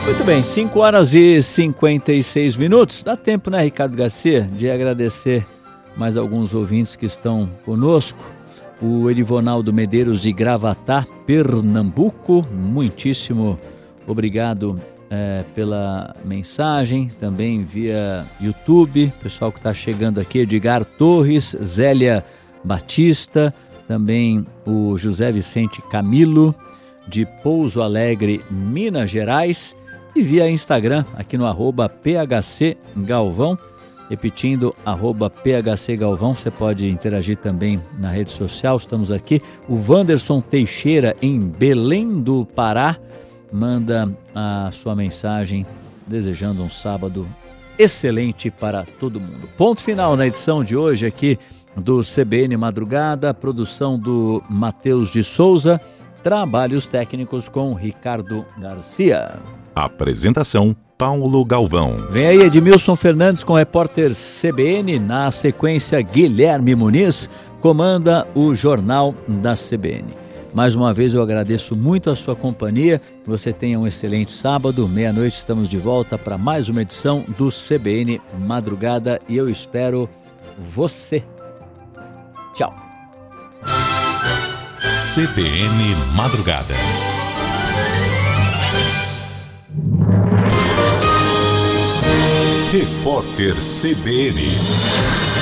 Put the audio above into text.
Muito bem, 5 horas e 56 minutos. Dá tempo, né, Ricardo Garcia, de agradecer mais alguns ouvintes que estão conosco. O Edivonaldo Medeiros de Gravatá, Pernambuco, muitíssimo obrigado pela mensagem, também via YouTube, pessoal que está chegando aqui, Edgar Torres, Zélia Batista, também o José Vicente Camilo, de Pouso Alegre, Minas Gerais, e via Instagram, aqui no @PHCGalvão, repetindo, @PHCGalvão, você pode interagir também na rede social, estamos aqui. O Wanderson Teixeira, em Belém do Pará, manda a sua mensagem desejando um sábado excelente para todo mundo. Ponto final na edição de hoje aqui do CBN Madrugada, produção do Matheus de Souza, trabalhos técnicos com Ricardo Garcia. Apresentação, Paulo Galvão. Vem aí Edmilson Fernandes com o repórter CBN, na sequência Guilherme Muniz comanda o Jornal da CBN. Mais uma vez eu agradeço muito a sua companhia, que você tenha um excelente sábado, meia-noite estamos de volta para mais uma edição do CBN Madrugada e eu espero você. Tchau. CBN Madrugada. Repórter CBN.